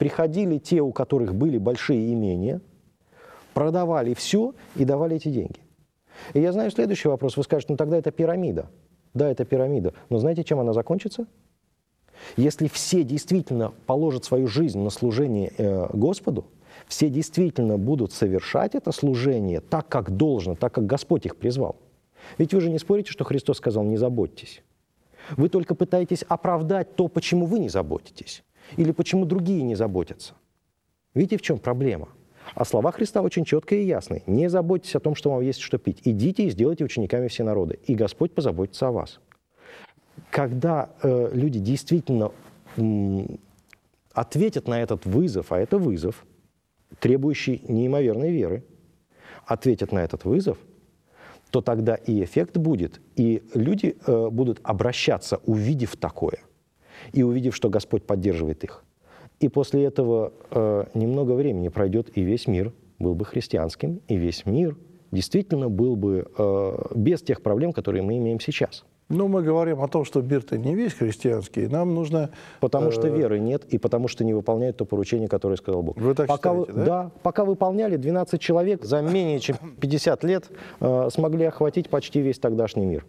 приходили те, у которых были большие имения, продавали все и давали эти деньги. И я знаю следующий вопрос. Вы скажете, ну тогда это пирамида. Да, это пирамида. Но знаете, чем она закончится? Если все действительно положат свою жизнь на служение Господу, все действительно будут совершать это служение так, как должно, так, как Господь их призвал. Ведь вы же не спорите, что Христос сказал «не заботьтесь». Вы только пытаетесь оправдать то, почему вы не заботитесь, или почему другие не заботятся. Видите, в чем проблема? А слова Христа очень четкие и ясные. Не заботьтесь о том, что вам есть что пить. Идите и сделайте учениками все народы, и Господь позаботится о вас. Когда люди действительно ответят на этот вызов, а это вызов, требующий неимоверной веры, ответят на этот вызов, то тогда и эффект будет, и люди будут обращаться, увидев такое, и увидев, что Господь поддерживает их. И после этого немного времени пройдет, и весь мир был бы христианским, и весь мир действительно был бы без тех проблем, которые мы имеем сейчас. Ну, мы говорим о том, что мир-то не весь христианский, нам нужно... Потому что веры нет, и потому что не выполняют то поручение, которое сказал Бог. Вы так считаете, да? Да, пока выполняли, 12 человек за менее чем 50 лет смогли охватить почти весь тогдашний мир.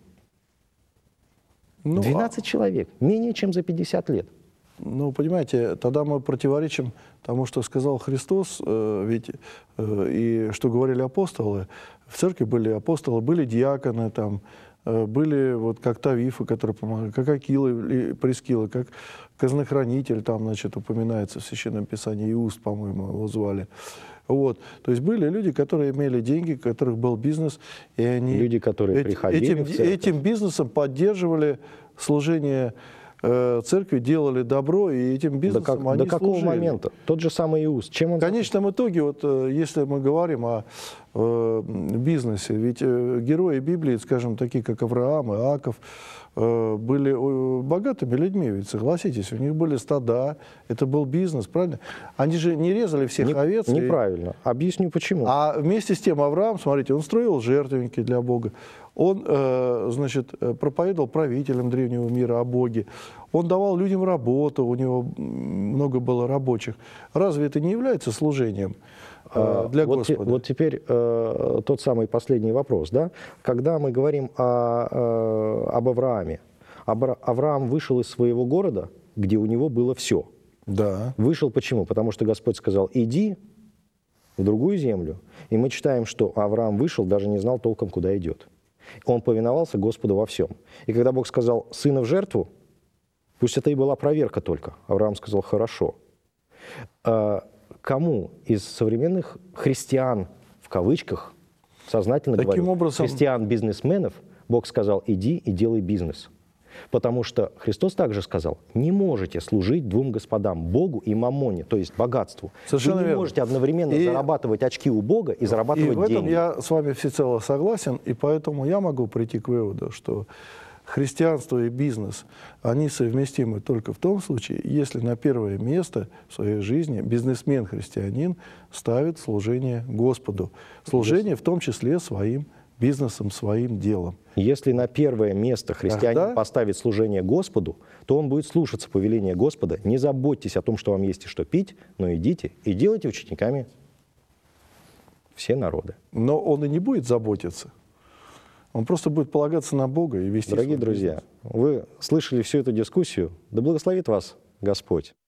12 человек, менее чем за 50 лет. Ну, понимаете, тогда мы противоречим тому, что сказал Христос, ведь и что говорили апостолы. В церкви были апостолы, были диаконы, там, были вот как Тавифа, который помогал, как Акила и Прискила, как казнохранитель, там, значит, упоминается в Священном Писании, Иуст, по-моему, его звали. Вот. То есть были люди, которые имели деньги, у которых был бизнес, и они люди, которые приходили в церковь. Этим бизнесом поддерживали служение церкви, делали добро, и этим бизнесом они служили. До какого служили. Момента? Тот же самый Иуст. Чем он... В конечном итоге, вот, если мы говорим о бизнесе, ведь герои Библии, скажем, такие как Авраам, Иаков, были богатыми людьми, ведь согласитесь, у них были стада, это был бизнес, правильно? Они же не резали всех овец. Неправильно. Объясню почему. А вместе с тем Авраам, смотрите, он строил жертвенники для Бога, он, значит, проповедовал правителям древнего мира о Боге, он давал людям работу, у него много было рабочих. Разве это не является служением для Господа? Вот теперь тот самый последний вопрос, да? Когда мы говорим об Аврааме, Авраам вышел из своего города, где у него было все. Да. Вышел почему? Потому что Господь сказал: иди в другую землю. И мы читаем, что Авраам вышел, даже не знал толком, куда идет. Он повиновался Господу во всем. И когда Бог сказал: сына в жертву, пусть это и была проверка только, Авраам сказал: хорошо. Кому из современных христиан, в кавычках, сознательно говорю, христиан-бизнесменов, Бог сказал: иди и делай бизнес. Потому что Христос также сказал: не можете служить двум господам, Богу и мамоне, то есть богатству. Совершенно Вы не можете одновременно зарабатывать очки у Бога и зарабатывать деньги. И в этом я с вами всецело согласен, и поэтому я могу прийти к выводу, что христианство и бизнес, они совместимы только в том случае, если на первое место в своей жизни бизнесмен-христианин ставит служение Господу. Служение в том числе своим бизнесом, своим делом. Если на первое место христианин поставит служение Господу, то он будет слушаться повеления Господа: не заботьтесь о том, что вам есть и что пить, но идите и делайте учениками все народы. Но он и не будет заботиться. Он просто будет полагаться на Бога и вести. Дорогие друзья, вы слышали всю эту дискуссию. Да благословит вас Господь.